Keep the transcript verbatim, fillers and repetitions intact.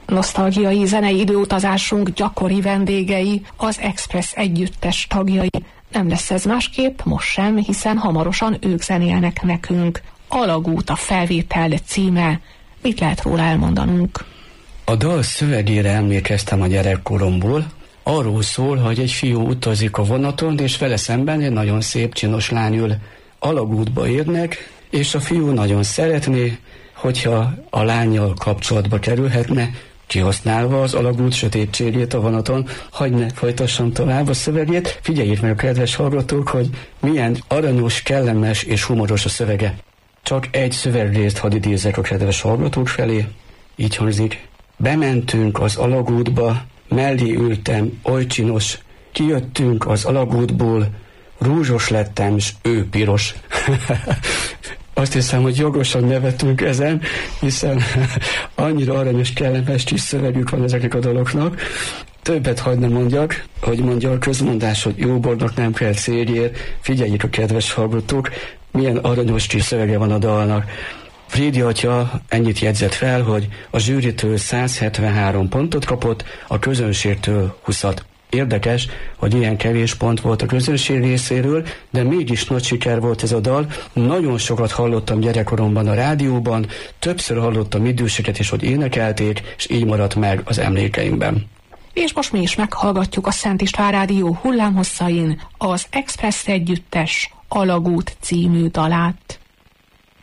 Nosztalgiai zenei időutazásunk gyakori vendégei, az Express együttes tagjai. Nem lesz ez másképp, most sem, hiszen hamarosan ők zenélnek nekünk. Alagút a felvétel címe. Mit lehet róla elmondanunk? A dal szövegére emlékeztem a gyerekkoromból. Arról szól, hogy egy fiú utazik a vonaton, és vele szemben egy nagyon szép, csinos lány ül. Alagútba érnek, és a fiú nagyon szeretné, hogyha a lánnyal kapcsolatba kerülhetne, kihasználva az alagút sötétségét a vonaton. Hadd ne folytassam tovább a szövegét. Figyeljék meg a kedves hallgatók, hogy milyen aranyos, kellemes és humoros a szövege. Csak egy szövegrészt hadd idézzek a kedves hallgatók felé. Így hangzik. Bementünk az alagútba, mellé ültem, oly csinos. Kijöttünk az alagútból, rúzsos lettem, s ő piros. Azt hiszem, hogy jogosan nevetünk ezen, hiszen annyira aranyos, kellemes kis szövegük van ezeknek a daloknak. Többet hadd ne mondjak, hogy mondja a közmondás, hogy jó bornak nem kell céljér. Figyeljék a kedves hallgatók, milyen aranyos kis szövege van a dalnak. Frédi atya ennyit jegyzett fel, hogy a zsűritől száz hetvenhárom pontot kapott, a közönségtől húszat. Érdekes, hogy ilyen kevés pont volt a közönség részéről, de mégis nagy siker volt ez a dal. Nagyon sokat hallottam gyerekkoromban a rádióban, többször hallottam időseket is, hogy énekelték, és így maradt meg az emlékeimben. És most mi is meghallgatjuk a Szent István Rádió hullámhosszain az Express együttes Alagút című dalát.